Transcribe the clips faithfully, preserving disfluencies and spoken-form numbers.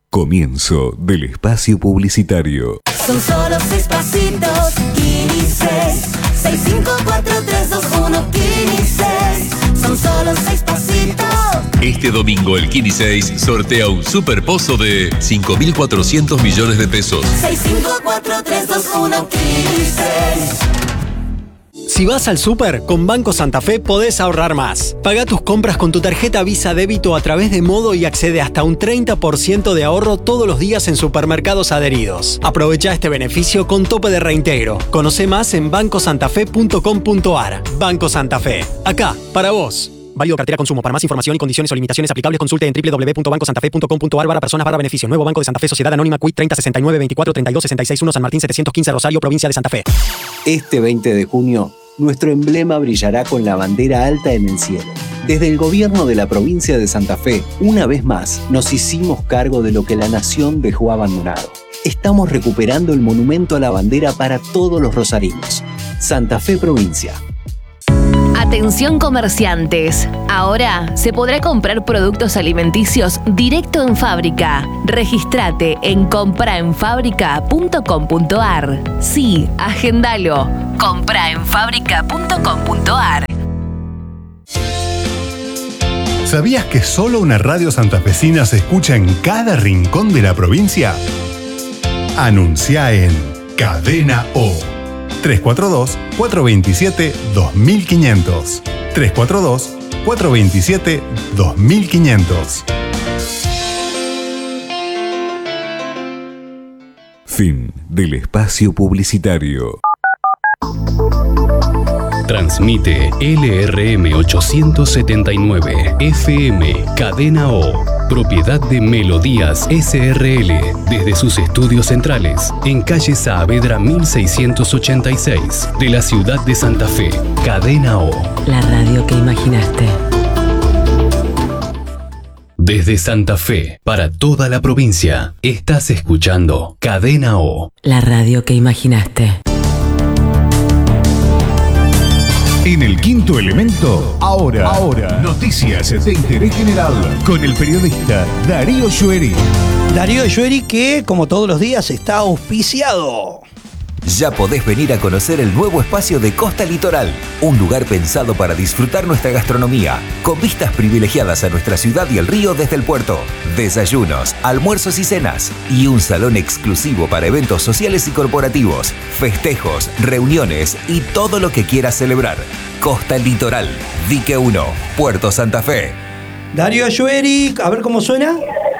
Comienzo del espacio publicitario. Son solo seis pasitos, Kini seis, seis, cinco, cuatro, tres, dos, uno, Kini seis. Son solo seis pasitos. Este domingo el Kini seis sortea un super pozo de cinco mil cuatrocientos millones de pesos. seis, cinco, cuatro, tres, dos, uno, Kini seis. Si vas al súper, con Banco Santa Fe podés ahorrar más. Paga tus compras con tu tarjeta Visa Débito a través de Modo y accede hasta un treinta por ciento de ahorro todos los días en supermercados adheridos. Aprovecha este beneficio con tope de reintegro. Conoce más en banco santa fe punto com punto a r. Banco Santa Fe. Acá, para vos. Válido cartera consumo. Para más información y condiciones o limitaciones aplicables, consulte en doble u doble u doble u punto banco santa fe punto com punto a r barra personas barra beneficio. Nuevo Banco de Santa Fe, Sociedad Anónima, Q I T treinta sesenta y nueve veinticuatro treinta y dos sesenta y seis uno, San Martín setecientos quince, Rosario, provincia de Santa Fe. Este veinte de junio, nuestro emblema brillará con la bandera alta en el cielo. Desde el gobierno de la provincia de Santa Fe, una vez más, nos hicimos cargo de lo que la nación dejó abandonado. Estamos recuperando el monumento a la bandera para todos los rosarinos. Santa Fe Provincia. Atención comerciantes, ahora se podrá comprar productos alimenticios directo en fábrica. Regístrate en compra en fábrica punto com punto a r. Sí, agendalo. compra en fábrica punto com punto a r. ¿Sabías que solo una radio santafesina se escucha en cada rincón de la provincia? Anuncia en Cadena O. tres cuatro dos, cuatro dos siete, dos mil quinientos. tres cuatro dos, cuatro dos siete, dos mil quinientos. Fin del espacio publicitario. Transmite L R M ochocientos setenta y nueve F M Cadena O, propiedad de Melodías S R L, desde sus estudios centrales en calle Saavedra mil seiscientos ochenta y seis de la ciudad de Santa Fe. Cadena O, la radio que imaginaste. Desde Santa Fe, para toda la provincia, estás escuchando Cadena O, la radio que imaginaste. En el quinto elemento, ahora, ahora, noticias de interés general con el periodista Darío Llueri. Darío Llueri que, como todos los días, está auspiciado. Ya podés venir a conocer el nuevo espacio de Costa Litoral, un lugar pensado para disfrutar nuestra gastronomía, con vistas privilegiadas a nuestra ciudad y el río desde el puerto, desayunos, almuerzos y cenas, y un salón exclusivo para eventos sociales y corporativos, festejos, reuniones y todo lo que quieras celebrar. Costa Litoral, Dique uno, Puerto Santa Fe. Darío Llueri, a ver cómo suena.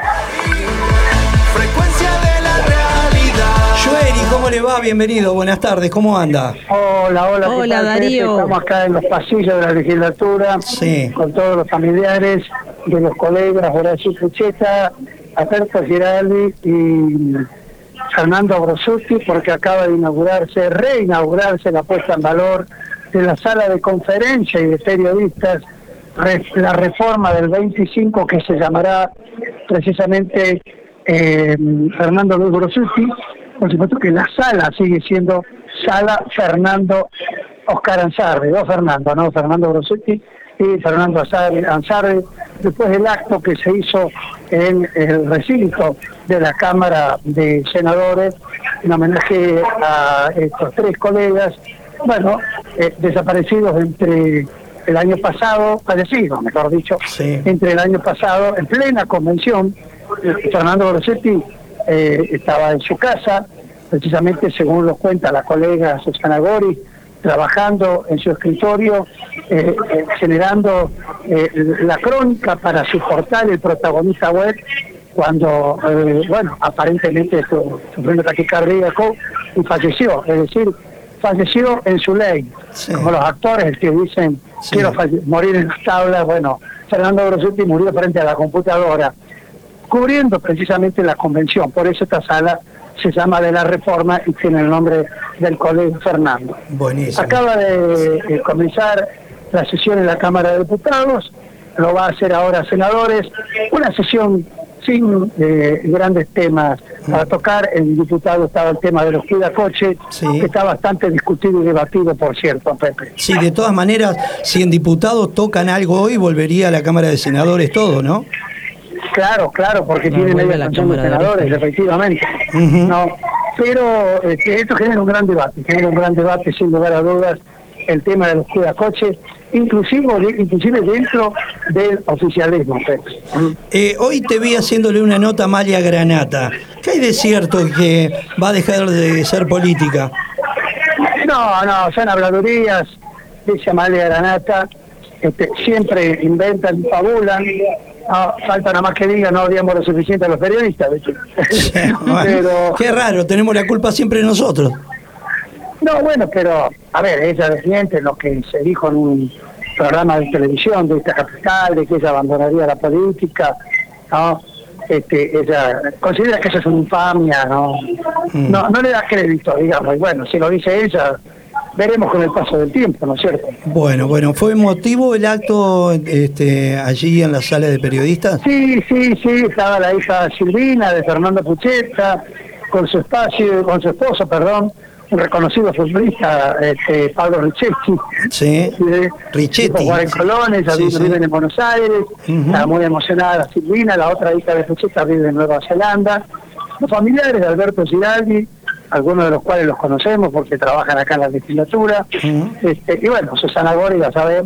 Llueri, ¿cómo le va? Bienvenido, buenas tardes, ¿cómo anda? Hola, hola, hola ¿qué tal, Darío. Pepe? Estamos acá en los pasillos de la legislatura, sí, con todos los familiares de los colegas Horacio Pucheta, Alberto Giraldi y Fernando Brosutti, porque acaba de inaugurarse, reinaugurarse la puesta en valor de la sala de conferencia y de periodistas, la reforma del veinticinco, que se llamará precisamente eh, Fernando Luis Brosutti. Por supuesto que la sala sigue siendo Sala Fernando Oscar Ansardi, dos Fernando, ¿no? Fernando Brosutti y Fernando Ansardi, después del acto que se hizo en el recinto de la Cámara de Senadores, en homenaje a estos tres colegas, bueno, eh, desaparecidos entre el año pasado, fallecidos, mejor dicho, sí, entre el año pasado, en plena convención. Fernando Brosutti Eh, estaba en su casa, precisamente según lo cuenta la colega Susana Gori, trabajando en su escritorio, eh, eh, generando eh, la crónica para su portal, el Protagonista Web, cuando, eh, bueno, aparentemente sufrió un ataque cardíaco y falleció, es decir, falleció en su ley, sí, como los actores que dicen, sí, quiero morir en las tablas. Bueno, Fernando Brosutti murió frente a la computadora, cubriendo precisamente la convención. Por eso esta sala se llama de la Reforma y tiene el nombre del colega Fernando. Buenísimo. Acaba de, de comenzar la sesión en la Cámara de Diputados, lo va a hacer ahora senadores, una sesión sin eh, grandes temas para tocar. En diputado estaba el tema de los cuidacoches, sí, que está bastante discutido y debatido, por cierto, Pepe. Sí, de todas maneras, si en diputados tocan algo hoy, volvería a la Cámara de Senadores todo, ¿no? Claro, claro, porque No, tienen vuelve ahí la la función de Cámara de senadores, Origen. efectivamente. Ujú. No, pero este, esto genera un gran debate, genera un gran debate sin lugar a dudas el tema de los cuidacoches, inclusive, inclusive dentro del oficialismo. Eh, hoy te vi haciéndole una nota a Amalia Granata. ¿Qué hay de cierto que va a dejar de ser política? No, no, son habladurías, dice Amalia Granata, este, siempre inventan, fabulan, no, falta nada más que digan, no odiamos lo suficiente a los periodistas, ¿viste? Pero, Qué raro, tenemos la culpa siempre nosotros. no, bueno, pero, a ver, ella desmiente lo que se dijo en un programa de televisión de esta capital, de que ella abandonaría la política, ¿no? Este, ella considera que eso es una infamia, ¿no? Mm. No, no le da crédito, digamos, y bueno, si lo dice ella, veremos con el paso del tiempo, ¿no es cierto? Bueno, bueno, ¿fue emotivo el acto este, allí en la sala de periodistas? Sí, sí, sí, estaba la hija Silvina de Fernando Pucheta, con su espacio, con su esposo, perdón, un reconocido futbolista, este, Pablo Richetti. Sí, Richetti. Jugar en Colón, ella Sí, vive, sí. viven en Buenos Aires, Ujú. estaba muy emocionada Silvina, la otra hija de Pucheta vive en Nueva Zelanda. Los familiares de Alberto Giraldi, algunos de los cuales los conocemos porque trabajan acá en la legislatura, Ujú. este, y bueno, Susana Gori, la sabemos.